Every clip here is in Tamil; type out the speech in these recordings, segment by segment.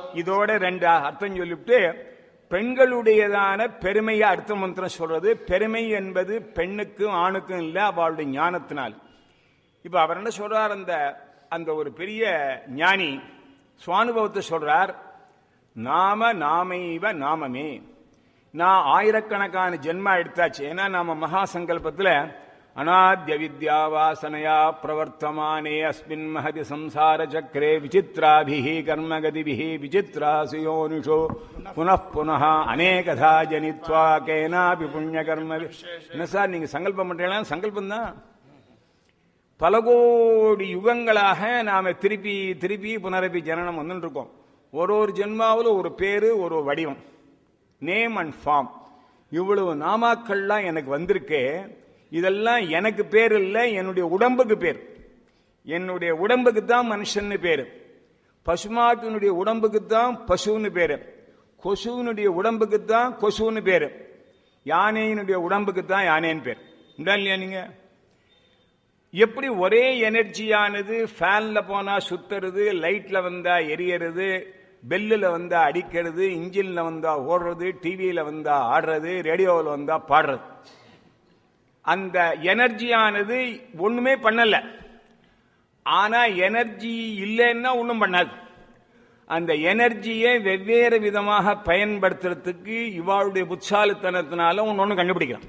இதோட ரெண்டு அர்த்தம் சொல்லிவிட்டு பெண்களுடையதான பெருமையை அடுத்த மந்திரம் சொல்றது. பெருமை என்பது பெண்ணுக்கும் ஆணுக்கும் இல்லை, அவளுடைய ஞானத்தினால். இப்ப அவர் என்ன சொல்றார், அந்த ஒரு பெரிய ஞானி சுவானுபவத்தை சொல்றார். நாமைவ நாமமே. நான் ஆயிரக்கணக்கான ஜென்மா எடுத்தாச்சு. ஏன்னா நாம மகா சங்கல்பத்தில் அநாத்ய வித்யா வாசனையா பிரவர்த்தமானே அஸ்மின் மஹதி சம்சார சக்கரே விசித்ராபிஹி கர்மகதிபிஹி விசித்ராசுயோனிஷோ புனః புனः அநேகதா ஜனித்வா கேனாபி புண்ணிய கர்ம. என்ன சார் நீங்க சங்கல்பம் பண்றீங்களா? சங்கல்பம் தான். பல கோடி யுகங்களாக நாம திருப்பி திருப்பி புனரப்பி ஜனனம் வந்துட்டு இருக்கோம். ஒரு ஜென்மாவில் ஒரு பேரு, ஒரு வடிவம், நேம் அண்ட் ஃபார்ம். இவ்வளவு நாமாக்கள்லாம் எனக்கு வந்திருக்கே. இதெல்லாம் எனக்கு பேர் இல்லை, என்னுடைய உடம்புக்கு பேர். என்னுடைய உடம்புக்கு தான் மனுஷன்னு பேரு. பசுமாட்டினுடைய உடம்புக்கு தான் பசுன்னு பேரு. கொசுனுடைய உடம்புக்கு தான் கொசுன்னு பேரு. யானையினுடைய உடம்புக்கு தான் யானைன்னு பேர். இல்லையா? நீங்க எப்படி ஒரே எனர்ஜியானது ஃபேன்ல போனா சுத்துறது, லைட்ல வந்தா எரியறது, பெல்லில் வந்தா அடிக்கிறது, இன்ஜின்ல வந்தா ஓடுறது, டிவியில வந்தா ஆடுறது, ரேடியோவில் வந்தா பாடுறது. அந்த எனர்ஜியானது ஒண்ணுமே பண்ணல. ஆனா எனர்ஜி இல்லைன்னா ஒண்ணும் பண்ணாது. அந்த எனர்ஜியை வெவ்வேறு விதமாக பயன்படுத்துறதுக்கு இவாளுடைய புத்தாலித்தனத்தினால ஒன்னு கண்டுபிடிக்கலாம்.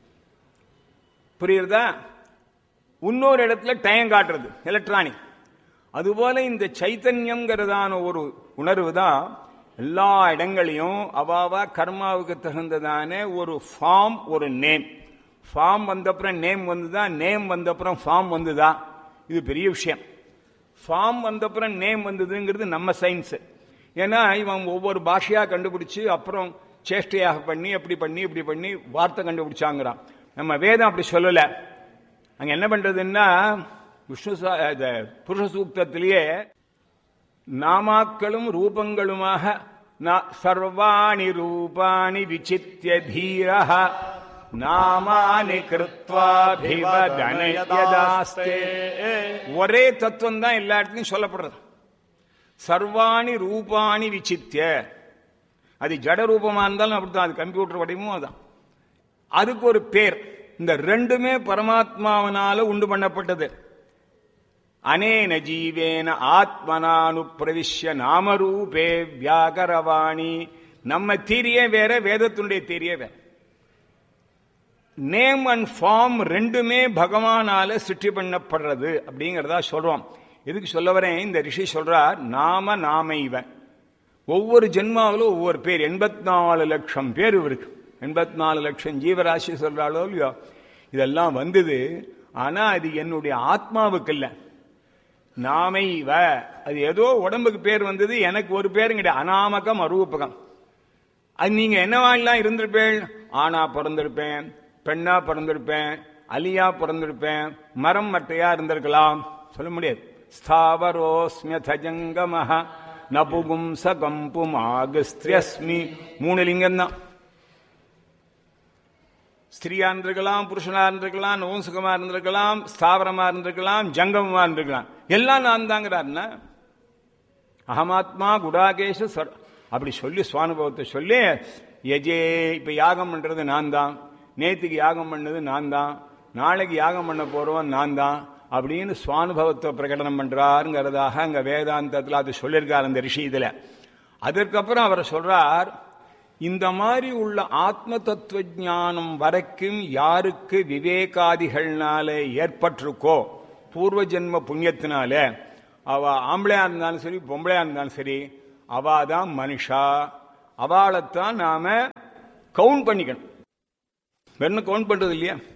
புரியுறதா? இன்னொரு இடத்துல டைம் காட்டுறது, எலக்ட்ரானிக். அதுபோல இந்த சைத்தன்யம்ங்கிறதான ஒரு உணர்வு தான் எல்லா இடங்களையும் அவாவா கர்மாவுக்கு தகுந்ததான ஒரு ஃபார்ம், ஒரு நேம். ஃபார்ம் வந்தப்புறம் நேம் வந்துதான், நேம் வந்தப்புறம் ஃபார்ம் வந்துதா? இது பெரிய விஷயம். ஃபார்ம் வந்தப்புறம் நேம் வந்ததுங்கிறது நம்ம சயின்ஸ். ஏன்னா இவன் ஒவ்வொரு பாஷையா கண்டுபிடிச்சு அப்புறம் சேஷ்டையாக பண்ணி அப்படி பண்ணி இப்படி பண்ணி வார்த்தை கண்டுபிடிச்சாங்கிறான். நம்ம வேதம் அப்படி சொல்லல. அங்க என்ன பண்றதுன்னா, விஷ்ணு புருஷ சூக்தத்திலேயே நாமாக்களும் ரூபங்களுமாக சர்வாணி ரூபாணி விசித்ய தீரஹ நாமானி கிருத்வாபிவதனயதாஸ்தே. ஒரே தத்துவம் தான் எல்லா இடத்துலையும் சொல்லப்படுறது. சர்வாணி ரூபாணி விசித்ய. அது ஜட ரூபமா இருந்தாலும் அப்படித்தான், அது கம்ப்யூட்டர் வடிவமும் அதான். அதுக்கு ஒரு பேர். இந்த ரெண்டுமே பரமாத்மாவனால உண்டு பண்ணப்பட்டது. அனேன ஜீவேன ஆத்மனானு பிரவிஷ்ய நாமரூபே வியாகரவாணி. நம்ம தீரியே வேற, வேதத்துடைய தீரியே வேற. நேம் அண்ட் ஃபார்ம் ரெண்டுமே பகவானால சிருஷ்டி பண்ணப்படுறது அப்படிங்கிறதா சொல்றோம். எதுக்கு சொல்ல வரேன், இந்த ரிஷி சொல்றார் நாமைவ. ஒவ்வொரு ஜென்மாவிலும் ஒவ்வொரு பேர். 84 லட்சம் பேர் இருக்கு. 84 லட்சம் ஜீவராசி சொல்றாளோ இல்லையோ, இதெல்லாம் வந்தது. ஆனா அது என்னுடைய ஆத்மாவுக்கு இல்ல. நாமைவ அது ஏதோ உடம்புக்கு பேர் வந்தது, எனக்கு ஒரு பேரும் கிடையாது. அநாமகம் அரூபகம். அது நீங்க என்னவாலாம் இருந்திருப்பேன், ஆணா பிறந்திருப்பேன், பெண்ணா பிறந்திருப்பேன், அலியா பிறந்திருப்பேன், மரம் மட்டையா இருந்திருக்கலாம், சொல்ல முடியாது. ஸ்தாவரோஸ்மியதஜங்கமஹ நபுகும்சகம்பும் ஆகஸ்திரியஸ்மி. 3 லிங்கம் தான். ஸ்திரியா இருந்திருக்கலாம், புருஷனா இருந்திருக்கலாம், நோசுகமா இருந்திருக்கலாம், ஸ்தாவரமா இருந்திருக்கலாம், ஜங்கமமா இருந்திருக்கலாம். எல்லாம் நான் தாங்கிறாருன்னா அகமாத்மா குடாகேஷ அப்படி சொல்லி சுவானுபவத்தை சொல்லி எஜே. இப்ப யாகம் பண்றது நான் தான், நேத்துக்கு யாகம் பண்ணது நான் தான், நாளைக்கு யாகம் பண்ண போறவன் நான் தான் அப்படின்னு சுவானுபவத்தை பிரகடனம் பண்றாருங்கிறதாக அங்க வேதாந்தத்தில் அது சொல்லியிருக்கார் அந்த ரிஷி இதுல. அதற்கப்புறம் அவர் சொல்றார், இந்த மாதிரி உள்ள ஆத்ம தத்துவ ஞானம் வரைக்கும் யாருக்கு விவேகாதிகள்னால ஏற்பட்டிருக்கோ, பூர்வ ஜென்ம புண்ணியத்தினால, அவ ஆம்பளையா இருந்தாலும் சரி பொம்பளையா இருந்தாலும் சரி, அவாதான் மனுஷா. அவளைத்தான் நாம கவுண்ட் பண்ணிக்கணும். வெறும் கவுண்ட் பண்றது இல்லையா?